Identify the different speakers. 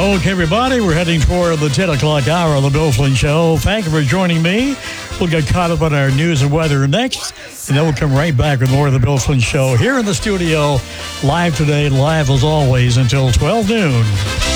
Speaker 1: Okay, everybody, we're heading toward the 10 o'clock hour of the Bill Flynn Show. Thank you for joining me. We'll get caught up on our news and weather next, and then we'll come right back with more of the Bill Flynn Show here in the studio, live today, live as always until 12 noon.